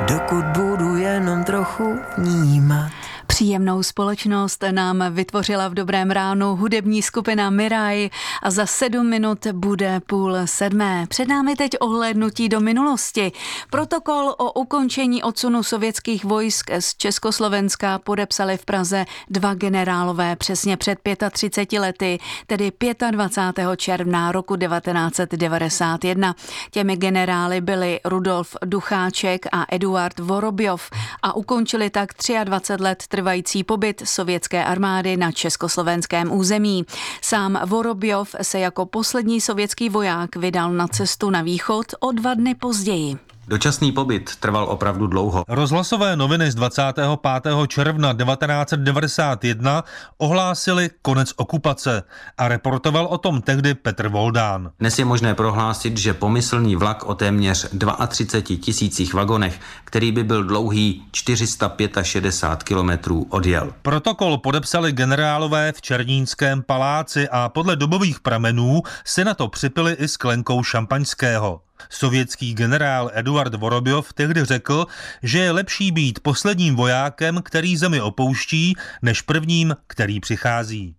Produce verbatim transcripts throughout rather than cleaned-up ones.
dokud budu jenom trochu vnímat. Příjemnou společnost nám vytvořila v dobrém ránu hudební skupina Miraj a za sedm minut bude půl sedmé. Před námi teď ohlédnutí do minulosti. Protokol o ukončení odsunu sovětských vojsk z Československa podepsali v Praze dva generálové přesně před třiceti pěti lety, tedy dvacátého pátého června roku devatenáct set devadesát jedna. Těmi generály byli Rudolf Ducháček a Eduard Vorobjov a ukončili tak dvacet tři let trvající pobyt sovětské armády na československém území. Sám Vorobjov se jako poslední sovětský voják vydal na cestu na východ o dva dny později. Dočasný pobyt trval opravdu dlouho. Rozhlasové noviny z dvacátého pátého června devatenáct set devadesát jedna ohlásily konec okupace a reportoval o tom tehdy Petr Voldán. Dnes je možné prohlásit, že pomyslný vlak o téměř třiceti dvou tisících vagonech, který by byl dlouhý čtyři sta šedesát pět kilometrů, odjel. Protokol podepsali generálové v Černínském paláci a podle dobových pramenů si na to připili i sklenkou šampaňského. Sovětský generál Eduard Vorobjov tehdy řekl, že je lepší být posledním vojákem, který zemi opouští, než prvním, který přichází.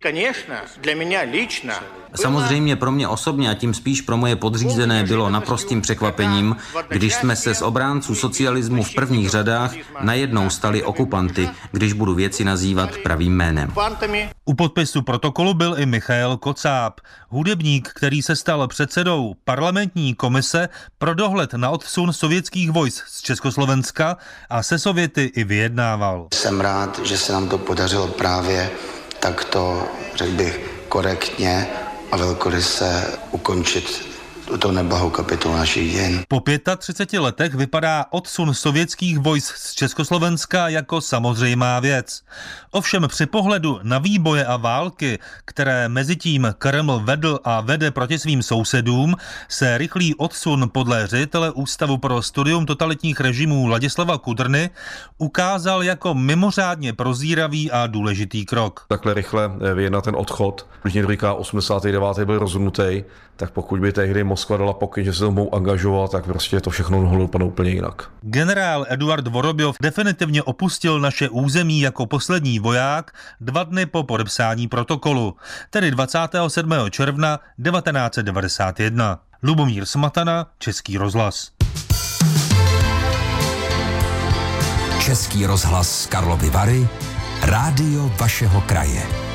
Samozřejmě pro mě osobně a tím spíš pro moje podřízené bylo naprostým překvapením, když jsme se z obránců socialismu v prvních řadách najednou stali okupanty, když budu věci nazývat pravým jménem. U podpisu protokolu byl i Michael Kocáb, hudebník, který se stal předsedou parlamentní komise pro dohled na odsun sovětských vojsk z Československa a se Sověty i vyjednával. Jsem rád, že se nám to podařilo právě takto, řekl bych, korektně a velkoryse ukončit tuto neblahou kapitolu našich dějin. Po třiceti pěti letech vypadá odsun sovětských vojsk z Československa jako samozřejmá věc. Ovšem při pohledu na výboje a války, které mezitím Kreml vedl a vede proti svým sousedům, se rychlý odsun podle ředitele Ústavu pro studium totalitních režimů Ladislava Kudrny ukázal jako mimořádně prozíravý a důležitý krok. Takhle rychle vyjednat ten odchod, když někdo říká osmdesátý devátý byl rozhodnutý, tak pokud by tehdy Moskva dala pokyn, že se to mohou angažovat, tak prostě to všechno mohlo dopadnout úplně jinak. Generál Eduard Vorobjov definitivně opustil naše území jako poslední voják dva dny po podepsání protokolu, tedy dvacátého sedmého června devatenáct set devadesát jedna. Lubomír Smatana, Český rozhlas. Český rozhlas Karlovy Vary, rádio vašeho kraje.